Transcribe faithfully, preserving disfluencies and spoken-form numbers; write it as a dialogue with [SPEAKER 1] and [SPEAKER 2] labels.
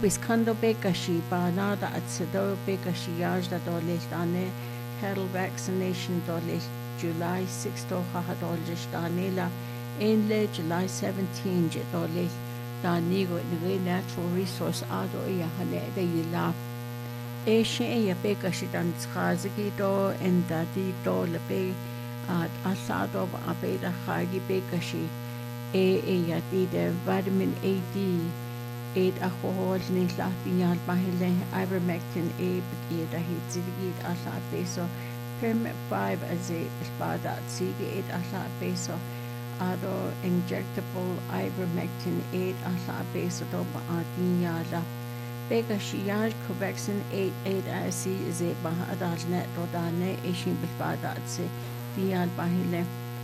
[SPEAKER 1] Biskando bekashi banada at sedo bekashi yaj da dolish dane cattle vaccination dolish July sixth do haha dolish danela inle July seventeenth dolish danigo nge natural resource ado ya hane de yila Eshe ya bekashi dan tskazigi do en dadi do lebe at asado abeda khagi bekashi e e ya de vitamin A D eight alcohol ni la pinyal bahile ivermectin A bigida hitzigid ala peso permit five as a espada sige eight ala peso ado injectable ivermectin eight ala peso do adinyala bega shiyaj covaxin eight eight as is a bah adal net rodane eshin espada se pinyal bahile